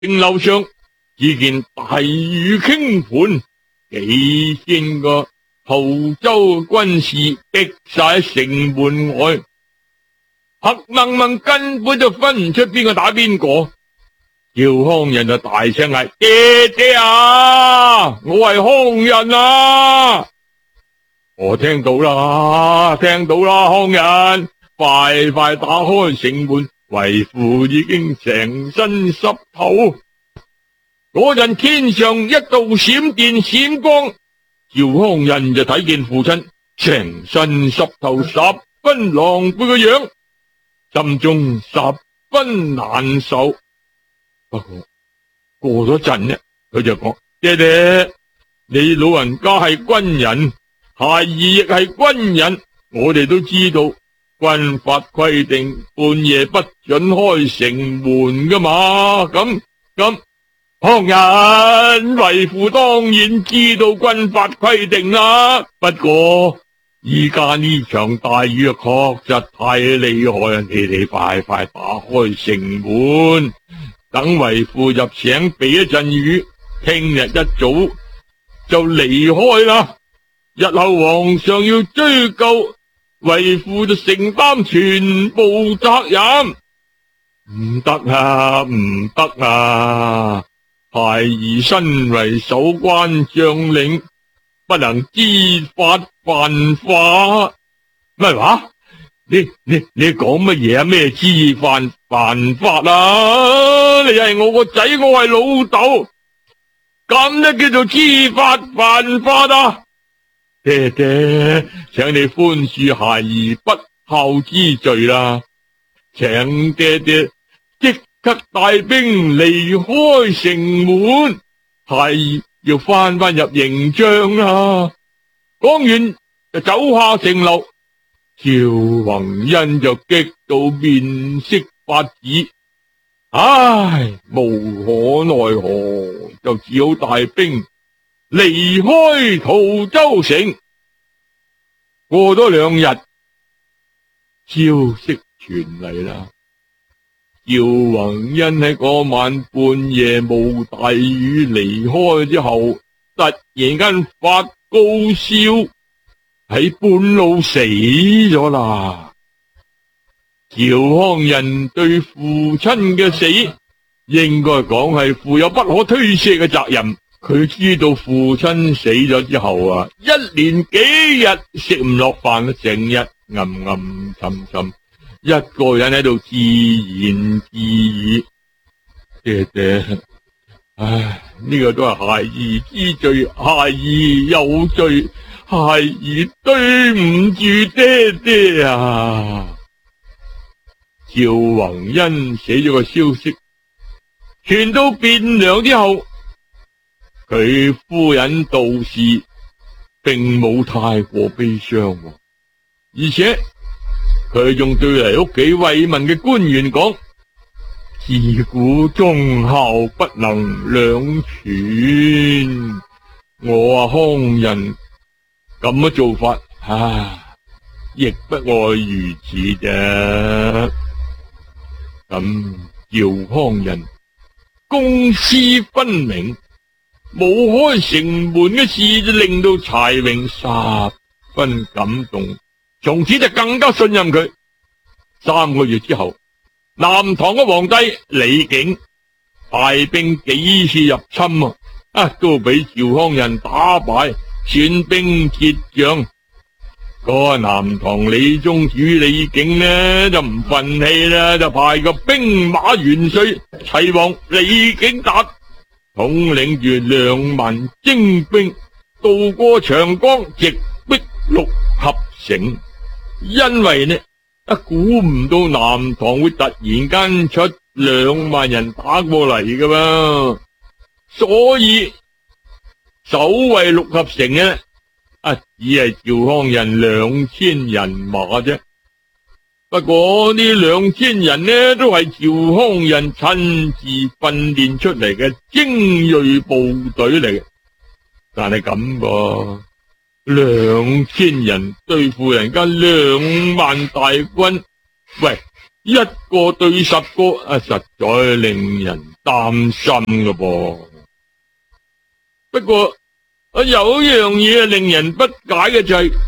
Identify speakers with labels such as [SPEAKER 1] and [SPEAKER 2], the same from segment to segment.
[SPEAKER 1] 城樓上只見大雨傾盆，幾千個陶州軍士逼晒喺城門外，黑蒙蒙根本就分唔出邊個打邊個。趙匡胤就大聲嗌：爹爹啊，我係匡胤啊！我聽到啦，匡胤，快打開城門，為父已經成身濕透。嗰陣天上一道閃電閃光，趙匡胤就睇見父親成身濕透，十分狼狽嘅樣，心中十分難受。不過過咗陣呢，佢就講：爹爹，你老人家係軍人，孩兒亦係軍人，我哋都知道軍法規定半夜不准開城門噶嘛。咁匡胤，為父當然知道軍法規定啦。不過依家呢場大雨確實太厲害啦，你哋快打開城門，等為父入城避一陣雨，聽日一早就離開啦。日後皇上要追究，為父就承擔全部責任。唔得啊！孩兒身為守關將領，不能知法犯法。咩話？你講乜嘢啊？咩知法犯法啊？你係我個仔，我係老豆，咁都叫做知法犯法啊？爹爹，請你寬恕孩兒不孝之罪啦，請爹爹即刻帶兵離開城門，孩兒要翻入營帳啦。講完就走下城樓，趙宏恩就激到面色發紫，無可奈何，就只好帶兵離開陶州城。過咗2日，消息傳嚟啦。趙宏恩喺嗰晚半夜冇大雨離開之後，突然間發高燒，喺半路死咗啦。趙匡胤對父親嘅死，應該講係負有不可推卸嘅責任。佢知道父親死咗之後啊，一連幾日食唔落飯，成日暗沉，一個人喺度自言自語：爹爹，呢個都係孩兒之罪，孩兒有罪，孩兒對唔住爹爹啊！趙宏恩寫咗個消息，傳到汴梁之後，佢夫人杜氏並冇太過悲傷，而且佢仲對嚟屋企慰問嘅官員講：自古忠孝不能兩全，我匡胤咁嘅做法，亦不外如此啫。咁趙匡胤公私分明，冇開城門嘅事，就令到柴榮十分感動，從此就更加信任佢。3個月之後，南唐嘅皇帝李景派兵幾次入侵都俾趙匡胤打敗，損兵折將。嗰個南唐李宗主李景呢就唔忿氣啦，就派個兵馬元帥齊王李景達統領住2萬精兵渡過長江，直逼六合城。因為呢估唔到南唐會突然間出2萬人打過嚟噶嘛，所以守衛六合城呢只係趙匡胤2000人馬啫。不過呢2000人呢都係趙匡胤親自訓練出嚟嘅精銳部隊嚟嘅。但係咁噃，2000人對付人家2萬大軍，喂，1個對10個實在令人擔心㗎噃。不過有一樣嘢令人不解嘅就係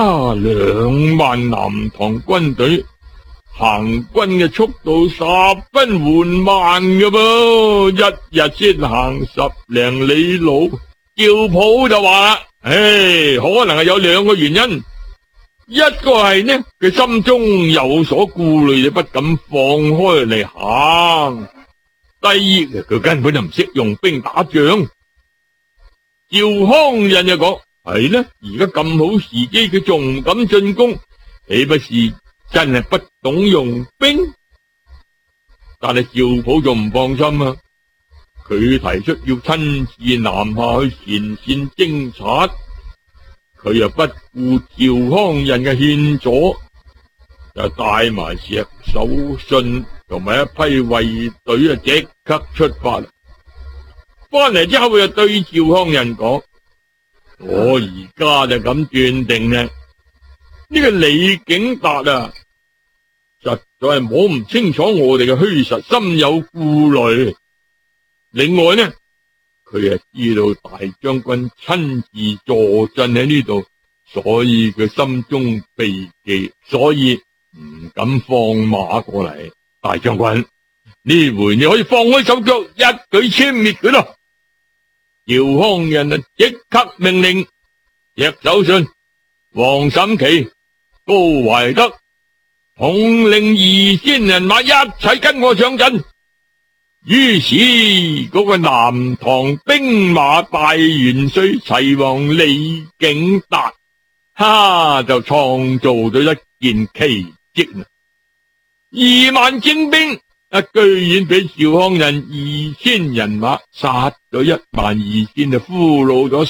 [SPEAKER 1] 2萬南唐軍隊行軍嘅速度十分緩慢㗎噃，一日先行10零里路。趙普就話可能係有2個原因，一個係呢，佢心中有所顧慮，就不敢放開嚟行。第二，佢根本就唔識用兵打仗。趙匡胤就講係呢，而家咁好時機，佢仲唔敢進攻，豈不是真係不懂用兵？但係趙普就唔放心啊，佢提出要親自南下去前線偵察，佢又不顧趙匡胤嘅勸阻，就帶埋石守信同埋一批衛隊即刻出發。翻嚟之後就對趙匡胤講：我而家就咁斷定呢，呢個李景達實在係摸唔清楚我哋嘅虛實，心有顧慮。另外呢，佢係知道大將軍親自坐鎮喺呢度，所以佢心中避忌，所以唔敢放馬過嚟。大將軍，呢回你可以放開手腳，一舉殲滅佢咯。趙匡胤即刻命令石守信、黃沈琪、高懷德統領2千人馬一齊跟我上陣。於是嗰個南唐兵馬大元帥齊王李景達就創造咗一件奇蹟。2萬精兵居然俾趙匡胤2000人馬殺咗12000，就俘虜咗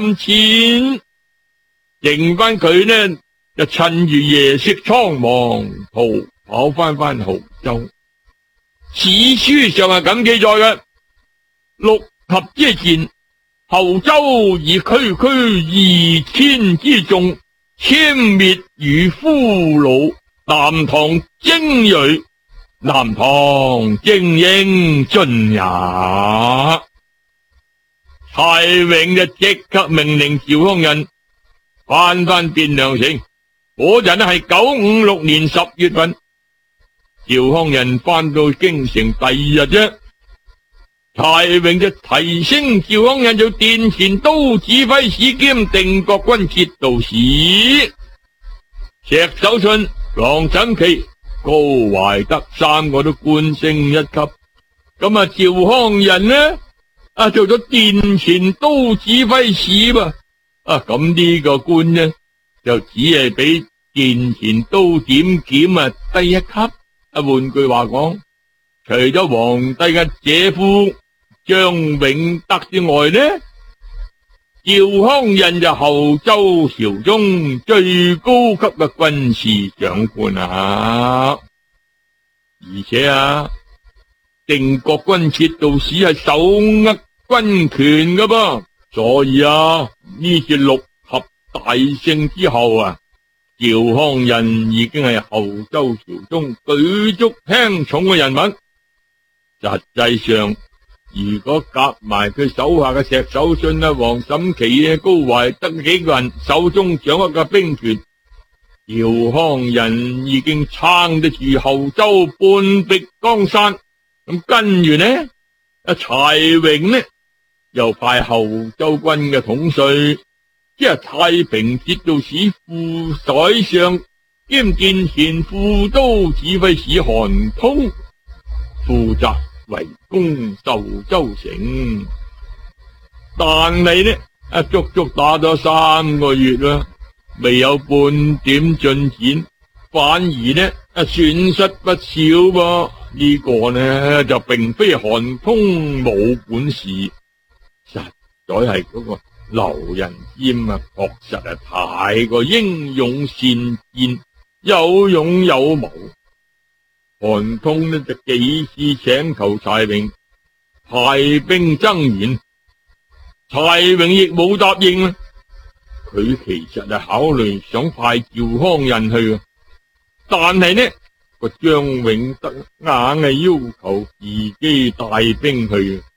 [SPEAKER 1] 3000，剩翻佢呢就趁住夜色蒼茫逃跑翻亳州。史書上係咁記載嘅：6合之戰，亳州以區2000之眾殲滅與俘虜南唐精銳，南唐精英盡也。蔡永就即刻命令趙匡胤翻汴梁城。嗰陣係956年10月份。趙匡胤翻到京城第2日啫，蔡永就提升趙匡胤做殿前都指揮使兼定國軍節度使。石守信、黃沈琪、高懷德3個都官升1級。咁趙匡胤呢做咗殿前都指揮使噃。咁呢個官呢就只係比殿前都點檢低1級。換句話講，除咗皇帝嘅姐夫張永德之外呢，趙匡胤就亳州朝中最高級嘅軍事長官而且定國軍節度使係手握軍權㗎噃，所以呢次6合大勝之後趙匡胤已經係亳州朝中舉足輕重嘅人物。實際上，如果夾埋佢手下嘅石守信、黃沈琪、高懷德幾個人手中掌握嘅兵權，趙匡胤已經撐得住亳州半壁江山。咁跟住呢，柴榮呢又派亳州軍嘅統帥，即係太平節度使副宰相兼殿前副都指揮使韓通，負責圍攻壽州城。但係呢，足足打咗3個月啦，未有半點進展，反而呢損失不少噃。呢個呢就並非韓通冇本事，實在係嗰個劉仁謙確實係太過英勇善戰，有勇有謀。韓通呢就幾次請求柴榮派兵增援，柴榮亦冇答應。佢其實係考慮想派趙匡胤去，但係呢個張永德硬係要求自己帶兵去。